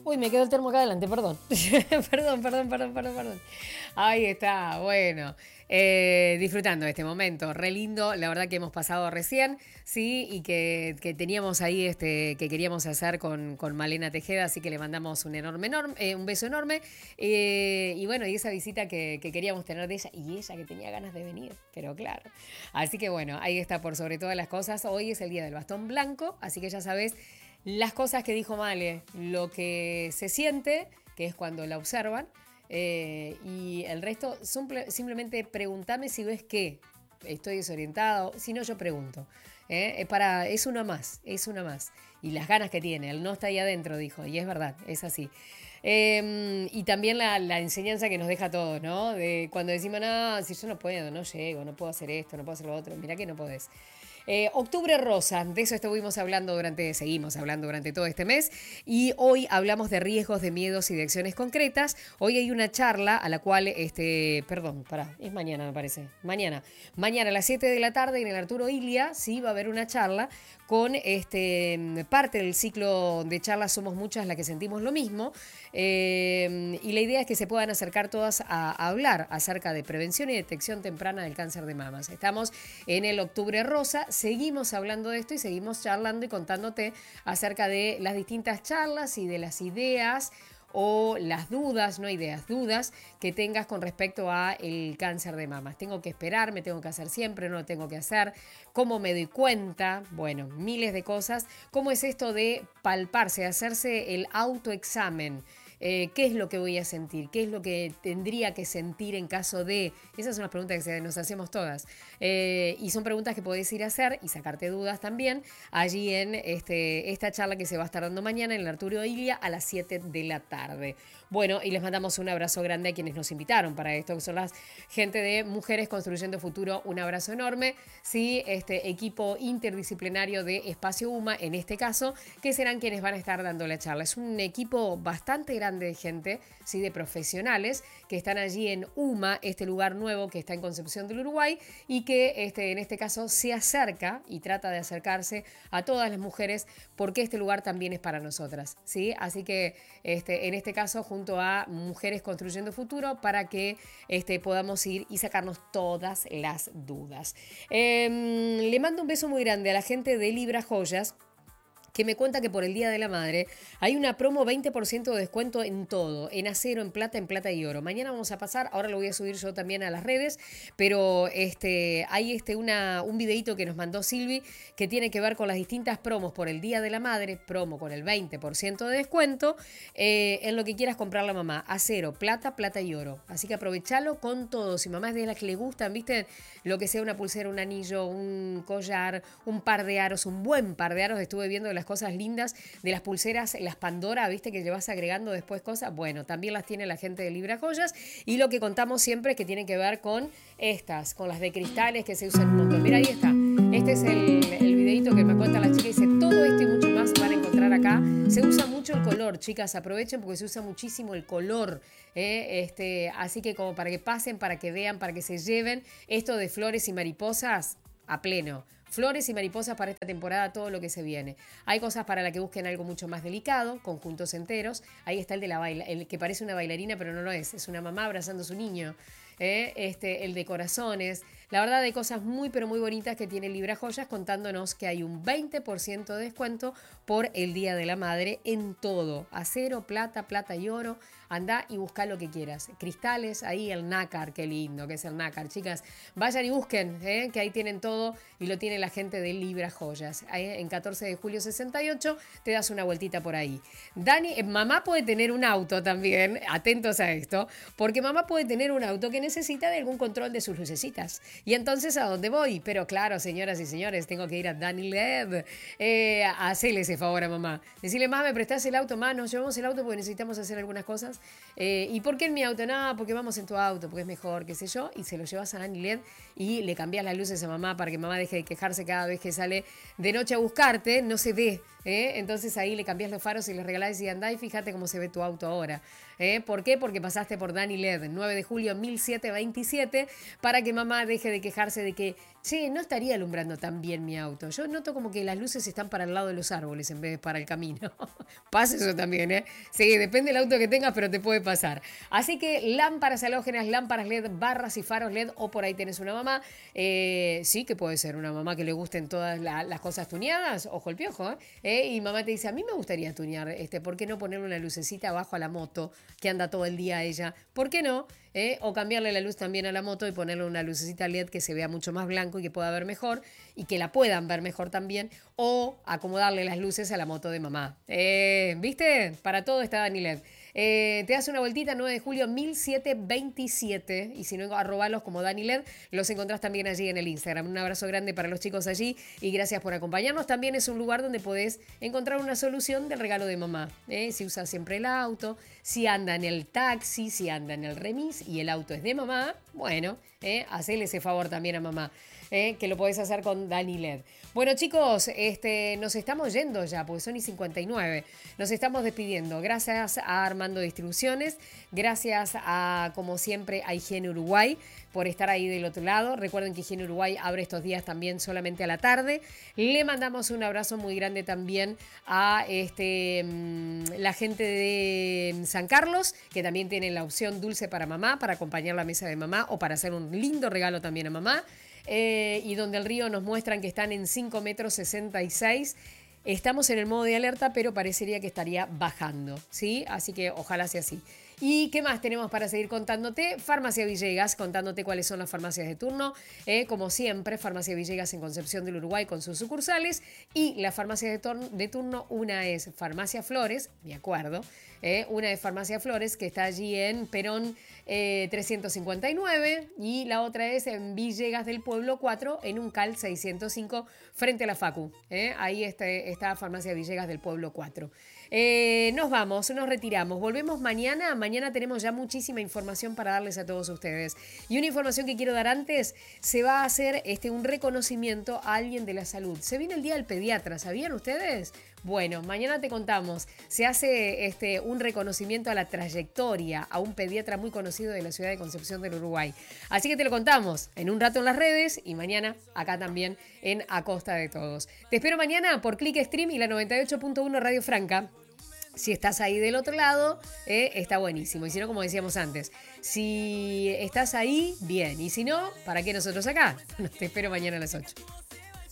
Uy, me quedó el termo acá adelante, perdón. Perdón. Ahí está, bueno. Disfrutando de este momento, re lindo, la verdad que hemos pasado recién, sí, y que teníamos ahí que queríamos hacer con Malena Tejeda, así que le mandamos un beso enorme. Y bueno, y esa visita que queríamos tener de ella, y ella que tenía ganas de venir, pero claro. Así que bueno, ahí está por sobre todas las cosas. Hoy es el día del bastón blanco, así que ya sabes las cosas que dijo Male, lo que se siente, que es cuando la observan, y el resto, simplemente pregúntame si ves que estoy desorientado, si no yo pregunto. Es una más, es una más. Y las ganas que tiene, él no está ahí adentro, dijo, y es verdad, es así. Y también la enseñanza que nos deja todo, ¿no? De cuando decimos, no, si yo no puedo, no llego, no puedo hacer esto, no puedo hacer lo otro, mirá que no podés. Octubre Rosa, de eso seguimos hablando durante todo este mes y hoy hablamos de riesgos, de miedos y de acciones concretas. Hoy hay una charla a la cual, es mañana me parece, mañana a las 7 de la tarde en el Arturo Ilia, sí, va a haber una charla con parte del ciclo de charlas Somos Muchas las que sentimos lo mismo, y la idea es que se puedan acercar todas a hablar acerca de prevención y detección temprana del cáncer de mamas. Estamos en el Octubre Rosa, seguimos hablando de esto y seguimos charlando y contándote acerca de las distintas charlas y de las ideas o las dudas, no ideas, dudas que tengas con respecto a el cáncer de mamas. Tengo que esperar, me tengo que hacer siempre, no lo tengo que hacer, cómo me doy cuenta, bueno, miles de cosas. ¿Cómo es esto de palparse, hacerse el autoexamen? ¿Qué es lo que voy a sentir? ¿Qué es lo que tendría que sentir en caso de? Esas son las preguntas que nos hacemos todas. Y son preguntas que podés ir a hacer y sacarte dudas también allí en esta charla que se va a estar dando mañana en el Arturo Ilia a las 7 de la tarde. Bueno, y les mandamos un abrazo grande a quienes nos invitaron para esto, que son las gente de Mujeres Construyendo Futuro. Un abrazo enorme. Sí, este equipo interdisciplinario de Espacio UMA, en este caso, que serán quienes van a estar dando la charla. Es un equipo bastante grande de gente, ¿sí? De profesionales que están allí en UMA, este lugar nuevo que está en Concepción del Uruguay y que en este caso se acerca y trata de acercarse a todas las mujeres porque este lugar también es para nosotras, ¿sí? Así que en este caso junto a Mujeres Construyendo Futuro para que podamos ir y sacarnos todas las dudas. Le mando un beso muy grande a la gente de Libra Joyas, que me cuenta que por el Día de la Madre hay una promo 20% de descuento en todo, en acero, en plata y oro. Mañana vamos a pasar, ahora lo voy a subir yo también a las redes, pero hay un videito que nos mandó Silvi que tiene que ver con las distintas promos por el Día de la Madre, promo con el 20% de descuento, en lo que quieras comprar la mamá, acero, plata y oro. Así que aprovechalo con todo. Si mamá es de las que le gustan, ¿viste? Lo que sea una pulsera, un anillo, un collar, un par de aros, un buen par de aros, estuve viendo de las cosas lindas de las pulseras, las Pandora, viste que le vas agregando después cosas. Bueno, también las tiene la gente de Libra Joyas. Y lo que contamos siempre es que tiene que ver con con las de cristales que se usan un montón. Mira, ahí está. Este es el videito que me cuenta la chica. Dice, todo esto y mucho más van a encontrar acá. Se usa mucho el color, chicas, aprovechen porque se usa muchísimo el color. Así que como para que pasen, para que vean, para que se lleven esto de flores y mariposas a pleno. Flores y mariposas para esta temporada, todo lo que se viene. Hay cosas para las que busquen algo mucho más delicado, conjuntos enteros. Ahí está el que parece una bailarina, pero no lo es una mamá abrazando a su niño. El de corazones. La verdad, hay cosas muy, pero muy bonitas que tiene Libra Joyas contándonos que hay un 20% de descuento por el Día de la Madre en todo. Acero, plata y oro. Andá y buscá lo que quieras. Cristales, ahí el nácar, qué lindo que es el nácar. Chicas, vayan y busquen, que ahí tienen todo y lo tiene la gente de Libra Joyas. En 14 de julio 68 te das una vueltita por ahí. Dani, mamá puede tener un auto también, atentos a esto, porque mamá puede tener un auto que necesita de algún control de sus lucecitas. Y entonces, ¿a dónde voy? Pero claro, señoras y señores, tengo que ir a Dani LED. A hacerle ese favor a mamá. Decirle, mamá, ¿me prestás el auto? Mamá, nos llevamos el auto porque necesitamos hacer algunas cosas. ¿Y por qué en mi auto? No, porque vamos en tu auto, porque es mejor, qué sé yo. Y se lo llevas a Dani LED y le cambias las luces a mamá para que mamá deje de quejarse cada vez que sale de noche a buscarte, no se ve. Entonces ahí le cambias los faros y le regalás y andá y fíjate cómo se ve tu auto ahora. ¿Por qué? Porque pasaste por Dani LED, 9 de julio 1727, para que mamá deje de quejarse de que Sí, no estaría alumbrando tan bien mi auto. Yo noto como que las luces están para el lado de los árboles en vez de para el camino. Pasa eso también, ¿eh? Sí, depende del auto que tengas, pero te puede pasar. Así que lámparas halógenas, lámparas LED, barras y faros LED, o por ahí tenés una mamá. Sí que puede ser una mamá que le gusten todas las cosas tuneadas. Ojo el piojo, ¿eh? Y mamá te dice, a mí me gustaría tunear, ¿por qué no ponerle una lucecita abajo a la moto que anda todo el día ella? ¿Por qué no? O cambiarle la luz también a la moto y ponerle una lucecita LED que se vea mucho más blanco y que pueda ver mejor y que la puedan ver mejor también, o acomodarle las luces a la moto de mamá. ¿Viste? Para todo está Dani LED. Te das una vueltita, 9 de julio 1727, y si no, arrobalos como Dani LED, los encontrás también allí en el Instagram. Un abrazo grande para los chicos allí y gracias por acompañarnos. También es un lugar donde podés encontrar una solución del regalo de mamá. Si usa siempre el auto, si anda en el taxi, si anda en el remis y el auto es de mamá, bueno, hacele ese favor también a mamá. Que lo podés hacer con Dani LED. Bueno, chicos, nos estamos yendo ya, porque son y 59. Nos estamos despidiendo. Gracias a Armando Distribuciones, gracias a, como siempre, a Higiene Uruguay por estar ahí del otro lado. Recuerden que Higiene Uruguay abre estos días también solamente a la tarde. Le mandamos un abrazo muy grande también a la gente de San Carlos, que también tienen la opción dulce para mamá, para acompañar la mesa de mamá o para hacer un lindo regalo también a mamá. Y donde el río nos muestran que están en 5 metros 66. Estamos en el modo de alerta, pero parecería que estaría bajando, ¿sí? Así que ojalá sea así. ¿Y qué más tenemos para seguir contándote? Farmacia Villegas, contándote cuáles son las farmacias de turno. Como siempre, Farmacia Villegas en Concepción del Uruguay con sus sucursales. Y las farmacias de turno, una es Farmacia Flores, me acuerdo. Una es Farmacia Flores, que está allí en Perón 359. Y la otra es en Villegas del Pueblo 4, en Uncal 605, frente a la Facu. Ahí está Farmacia Villegas del Pueblo 4. Nos vamos, nos retiramos. Volvemos mañana. Mañana tenemos ya muchísima información para darles a todos ustedes. Y una información que quiero dar antes, se va a hacer un reconocimiento a alguien de la salud. Se viene el Día del Pediatra, ¿sabían ustedes? Bueno, mañana te contamos. Se hace un reconocimiento a la trayectoria a un pediatra muy conocido de la ciudad de Concepción del Uruguay. Así que te lo contamos en un rato en las redes y mañana acá también en A Costa de Todos. Te espero mañana por Click Stream y la 98.1 Radio Franca. Si estás ahí del otro lado, está buenísimo. Y si no, como decíamos antes, si estás ahí, bien. Y si no, ¿para qué nosotros acá? Bueno, te espero mañana a las 8.